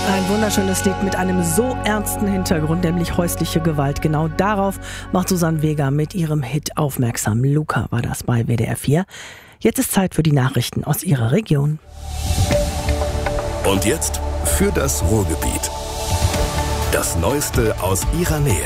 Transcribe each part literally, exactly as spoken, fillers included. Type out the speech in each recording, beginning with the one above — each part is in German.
Ein wunderschönes Lied mit einem so ernsten Hintergrund, nämlich häusliche Gewalt. Genau darauf macht Susanne Vega mit ihrem Hit aufmerksam. Luca war das bei W D R vier. Jetzt ist Zeit für die Nachrichten aus Ihrer Region. Und jetzt für das Ruhrgebiet. Das Neueste aus Ihrer Nähe.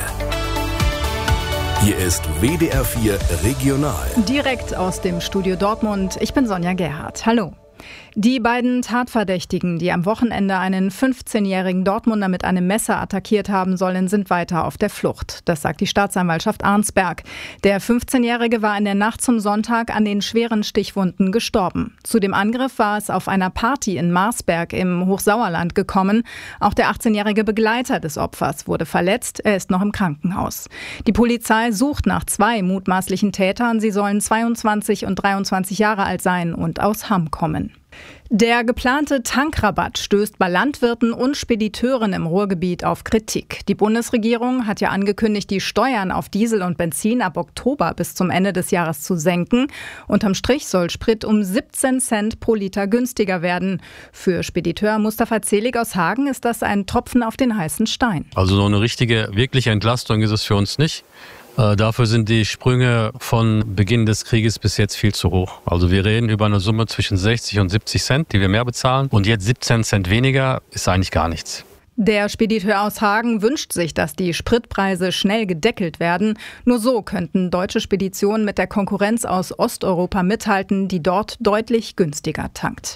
Hier ist W D R vier Regional. Direkt aus dem Studio Dortmund. Ich bin Sonja Gerhardt. Hallo. Die beiden Tatverdächtigen, die am Wochenende einen fünfzehnjährigen Dortmunder mit einem Messer attackiert haben sollen, sind weiter auf der Flucht. Das sagt die Staatsanwaltschaft Arnsberg. Der fünfzehnjährige war in der Nacht zum Sonntag an den schweren Stichwunden gestorben. Zu dem Angriff war es auf einer Party in Marsberg im Hochsauerland gekommen. Auch der achtzehnjährige Begleiter des Opfers wurde verletzt. Er ist noch im Krankenhaus. Die Polizei sucht nach zwei mutmaßlichen Tätern. Sie sollen zweiundzwanzig und dreiundzwanzig Jahre alt sein und aus Hamm kommen. Der geplante Tankrabatt stößt bei Landwirten und Spediteuren im Ruhrgebiet auf Kritik. Die Bundesregierung hat ja angekündigt, die Steuern auf Diesel und Benzin ab Oktober bis zum Ende des Jahres zu senken. Unterm Strich soll Sprit um siebzehn Cent pro Liter günstiger werden. Für Spediteur Mustafa Zelig aus Hagen ist das ein Tropfen auf den heißen Stein. Also so eine richtige, wirkliche Entlastung ist es für uns nicht. Äh, dafür sind die Sprünge von Beginn des Krieges bis jetzt viel zu hoch. Also wir reden über eine Summe zwischen sechzig und siebzig Cent, die wir mehr bezahlen. Und jetzt siebzehn Cent weniger ist eigentlich gar nichts. Der Spediteur aus Hagen wünscht sich, dass die Spritpreise schnell gedeckelt werden. Nur so könnten deutsche Speditionen mit der Konkurrenz aus Osteuropa mithalten, die dort deutlich günstiger tankt.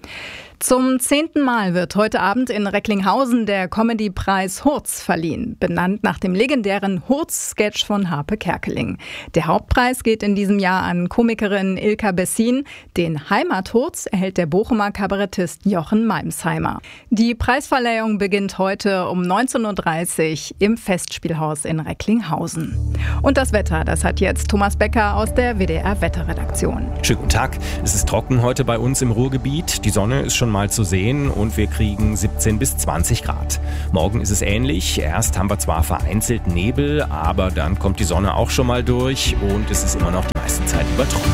Zum zehnten Mal wird heute Abend in Recklinghausen der Comedy-Preis Hurz verliehen, benannt nach dem legendären Hurz-Sketch von Harpe Kerkeling. Der Hauptpreis geht in diesem Jahr an Komikerin Ilka Bessin. Den Heimat-Hurz erhält der Bochumer Kabarettist Jochen Malmsheimer. Die Preisverleihung beginnt heute um neunzehn Uhr dreißig im Festspielhaus in Recklinghausen. Und das Wetter, das hat jetzt Thomas Becker aus der W D R-Wetterredaktion. Schönen guten Tag. Es ist trocken heute bei uns im Ruhrgebiet. Die Sonne ist schon mal zu sehen und wir kriegen siebzehn bis zwanzig Grad. Morgen ist es ähnlich. Erst haben wir zwar vereinzelt Nebel, aber dann kommt die Sonne auch schon mal durch und es ist immer noch die meiste Zeit über trocken.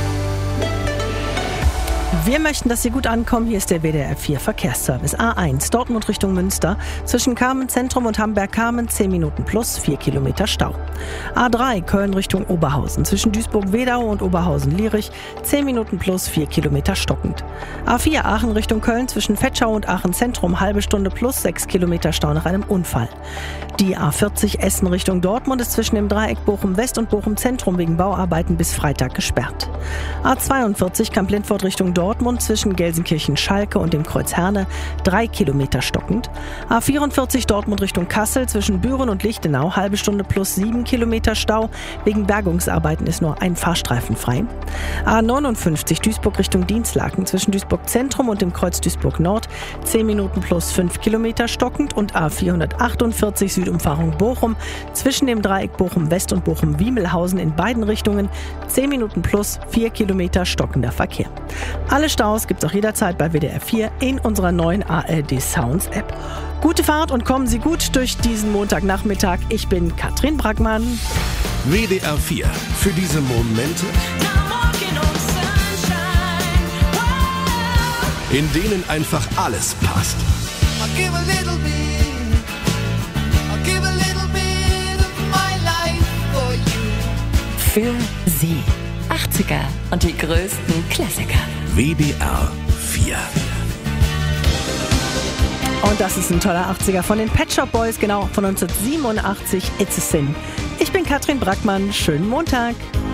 Wir möchten, dass Sie gut ankommen. Hier ist der W D R vier Verkehrsservice. A eins, Dortmund Richtung Münster. Zwischen Carmen-Zentrum und Hamberg-Carmen zehn Minuten plus, vier Kilometer Stau. A drei, Köln Richtung Oberhausen. Zwischen Duisburg-Wedau und Oberhausen-Lierich zehn Minuten plus, vier Kilometer stockend. A vier, Aachen Richtung Köln. Zwischen Vetschau und Aachen-Zentrum halbe Stunde plus, sechs Kilometer Stau nach einem Unfall. Die A vierzig, Essen Richtung Dortmund ist zwischen dem Dreieck Bochum-West und Bochum-Zentrum wegen Bauarbeiten bis Freitag gesperrt. A zweiundvierzig, Kamp-Lindfort Richtung Dortmund. Zwischen Gelsenkirchen-Schalke und dem Kreuz Herne drei Kilometer stockend. A vierundvierzig Dortmund Richtung Kassel zwischen Büren und Lichtenau halbe Stunde plus sieben Kilometer Stau. Wegen Bergungsarbeiten ist nur ein Fahrstreifen frei. A neunundfünfzig Duisburg Richtung Dienstlaken zwischen Duisburg Zentrum und dem Kreuz Duisburg Nord zehn Minuten plus fünf Kilometer stockend. Und A vierhundertachtundvierzig Südumfahrung Bochum zwischen dem Dreieck Bochum West und Bochum Wiemelhausen in beiden Richtungen zehn Minuten plus vier Kilometer stockender Verkehr. Alle Staus gibt's auch jederzeit bei W D R vier in unserer neuen A R D Sounds App. Gute Fahrt und kommen Sie gut durch diesen Montagnachmittag. Ich bin Katrin Brackmann. W D R vier. Für diese Momente, in denen einfach alles passt. Für Sie. achtziger und die größten Klassiker. W D R vier. Und das ist ein toller achtziger von den Pet Shop Boys, genau von neunzehnhundertsiebenundachtzig, It's a Sin. Ich bin Katrin Brackmann, schönen Montag.